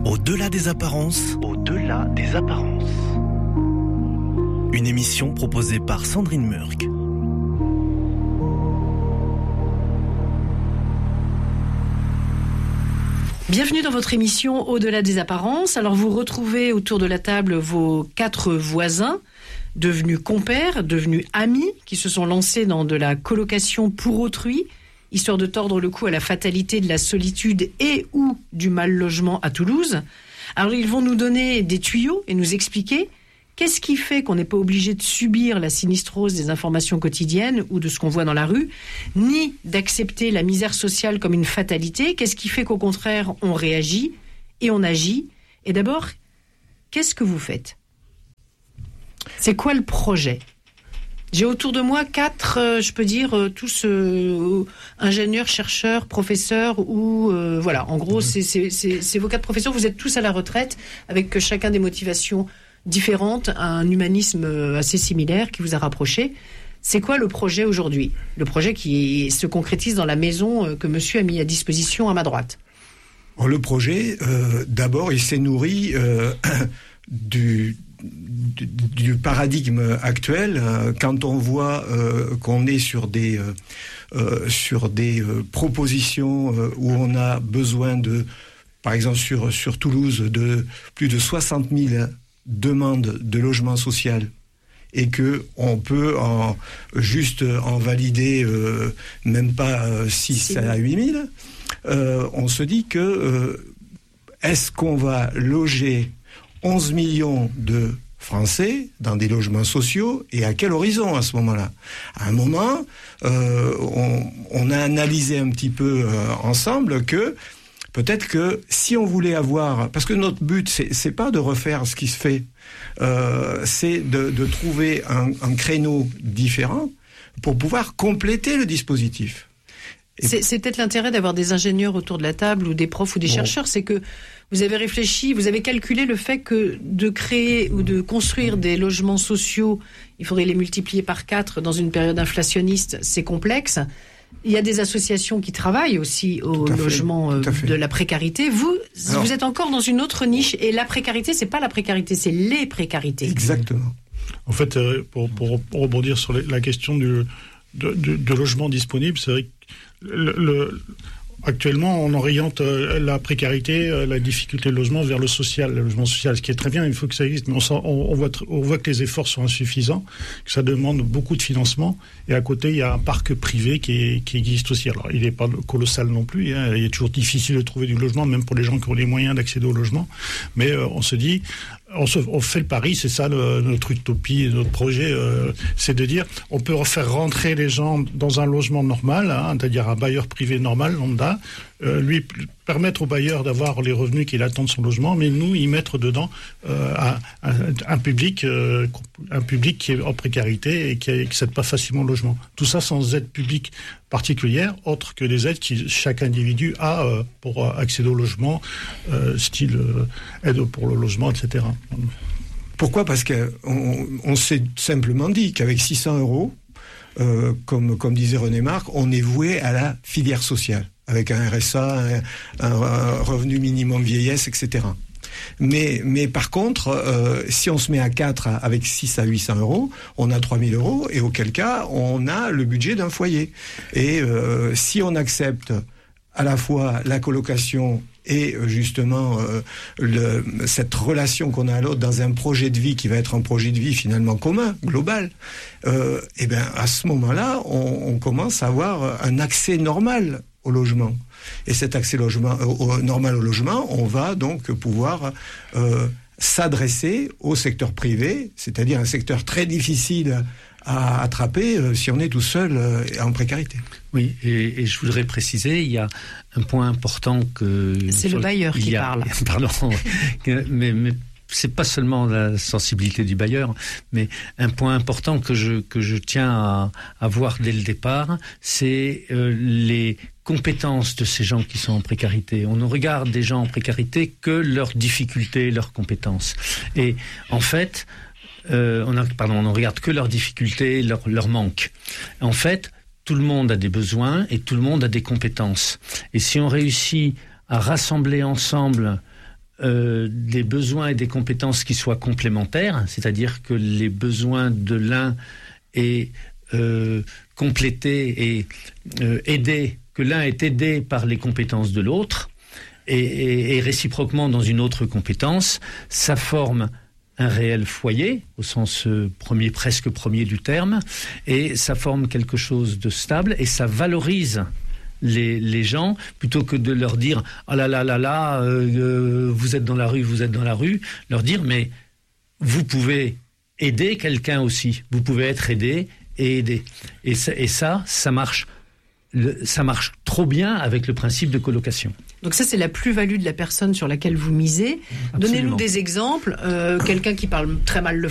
Au-delà des apparences. Au-delà des apparences. Une émission proposée par Sandrine Murk. Bienvenue dans votre émission Au-delà des apparences. Alors vous retrouvez autour de la table vos 4 voisins, devenus compères, devenus amis, qui se sont lancés dans de la colocation pour autrui, histoire de tordre le cou à la fatalité de la solitude et ou du mal logement à Toulouse. Alors ils vont nous donner des tuyaux et nous expliquer qu'est-ce qui fait qu'on n'est pas obligé de subir la sinistrose des informations quotidiennes ou de ce qu'on voit dans la rue, ni d'accepter la misère sociale comme une fatalité. Qu'est-ce qui fait qu'au contraire, on réagit et on agit? Et d'abord, qu'est-ce que vous faites? C'est quoi le projet? J'ai autour de moi 4, je peux dire, tous ingénieurs, chercheurs, professeurs, ou voilà, en gros, c'est vos 4 professeurs. Vous êtes tous à la retraite, avec chacun des motivations différentes, un humanisme assez similaire qui vous a rapprochés. C'est quoi le projet aujourd'hui? Le projet qui se concrétise dans la maison que monsieur a mis à disposition à ma droite. Le projet, d'abord, il s'est nourri du paradigme actuel. Quand on voit qu'on est sur des propositions où on a besoin de, par exemple sur Toulouse, de plus de 60 000 demandes de logement social, et que on peut en valider même pas 6 à 8 000, on se dit que est-ce qu'on va loger 11 millions de Français dans des logements sociaux, et à quel horizon à ce moment-là? À un moment, on a analysé un petit peu ensemble que peut-être que si on voulait avoir, parce que notre but c'est pas de refaire ce qui se fait, c'est de trouver un créneau différent pour pouvoir compléter le dispositif. C'est peut-être l'intérêt d'avoir des ingénieurs autour de la table, ou des profs ou des chercheurs, c'est que vous avez réfléchi, vous avez calculé le fait que de créer ou de construire des logements sociaux, il faudrait les multiplier par 4 dans une période inflationniste, c'est complexe. Il y a des associations qui travaillent aussi au logement de la précarité. Vous êtes encore dans une autre niche, et la précarité, c'est pas la précarité, c'est les précarités. Exactement. En fait, pour rebondir sur la question de logement disponible, c'est vrai que actuellement, on oriente la précarité, la difficulté de logement vers le social, le logement social, ce qui est très bien, il faut que ça existe, mais on voit que les efforts sont insuffisants, que ça demande beaucoup de financement, et à côté, il y a un parc privé qui existe aussi. Alors, il n'est pas colossal non plus, hein, il est toujours difficile de trouver du logement, même pour les gens qui ont les moyens d'accéder au logement, mais on se dit, on fait le pari, c'est ça notre utopie, notre projet, c'est de dire on peut faire rentrer les gens dans un logement normal, hein, c'est-à-dire un bailleur privé normal, lambda, lui permettre au bailleur d'avoir les revenus qu'il attend de son logement, mais nous y mettre dedans un public qui est en précarité et qui n'accède pas facilement au logement. Tout ça sans aide publique particulière, autre que les aides que chaque individu a pour accéder au logement, style aide pour le logement, etc. Pourquoi ? Parce qu'on s'est simplement dit qu'avec 600 €, comme disait René Marc, on est voué à la filière sociale, avec un RSA, un revenu minimum vieillesse, etc. Mais par contre, si on se met à 4 avec 6 à 800 €, on a 3 000 €, et auquel cas, on a le budget d'un foyer. Et si on accepte à la fois la colocation et justement cette relation qu'on a à l'autre dans un projet de vie qui va être un projet de vie finalement commun, global, et bien à ce moment-là, on commence à avoir un accès normal au logement. Et cet accès normal au logement, on va donc pouvoir s'adresser au secteur privé, c'est-à-dire un secteur très difficile à attraper si on est tout seul en précarité. Oui, et je voudrais préciser, il y a un point important que... C'est le bailleur qui parle. Pardon, mais c'est pas seulement la sensibilité du bailleur, mais un point important que je tiens à voir dès le départ, c'est les compétences de ces gens qui sont en précarité. On ne regarde des gens en précarité que leurs difficultés, leurs compétences. Et en fait, on ne regarde que leurs difficultés, leurs manques. En fait, tout le monde a des besoins et tout le monde a des compétences. Et si on réussit à rassembler ensemble des besoins et des compétences qui soient complémentaires, c'est-à-dire que les besoins de l'un est complété et aidé, que l'un est aidé par les compétences de l'autre, et réciproquement dans une autre compétence, ça forme un réel foyer, au sens presque premier du terme, et ça forme quelque chose de stable, et ça valorise les gens, plutôt que de leur dire « Ah là là là là, vous êtes dans la rue », leur dire « Mais vous pouvez aider quelqu'un aussi, vous pouvez être aidé et aider ». Et ça marche trop bien avec le principe de colocation. Donc ça, c'est la plus-value de la personne sur laquelle vous misez. Absolument. Donnez-nous des exemples. Quelqu'un qui parle très mal le